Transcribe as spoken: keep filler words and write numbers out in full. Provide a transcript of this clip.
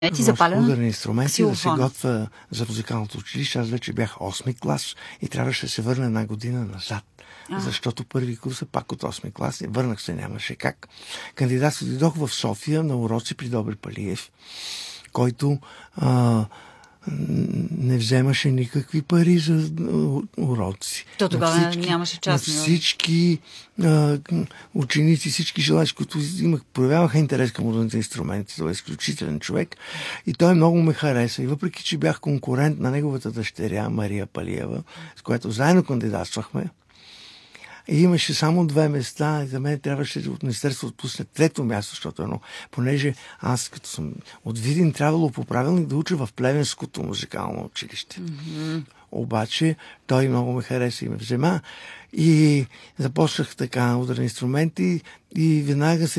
Ти запален ударни инструменти, ксилофон. да се готвя за музикалното училище. Аз вече бях осми клас и трябваше да се върна една година назад. А. Защото първи курс е пак от осми клас. Върнах се, нямаше как. Кандидатствах, дойдох в София на уроци при Добри Палиев, който а, не вземаше никакви пари за уроци. То тогава всички, нямаше частни. На всички а, ученици, всички желащи, които имах, проявяваха интерес към ударните инструменти. Той е изключителен човек и той много ме хареса. И въпреки, че бях конкурент на неговата дъщеря Мария Палиева, с която заедно кандидатствахме, и имаше само две места и за мен трябваше от Министерството отпусне трето място, защото едно, понеже аз като съм от Видин трябвало по правилник да уча в Плевенското музикално училище. Mm-hmm. Обаче той много ме хареса и ме взема и започнах така ударни инструменти и веднага се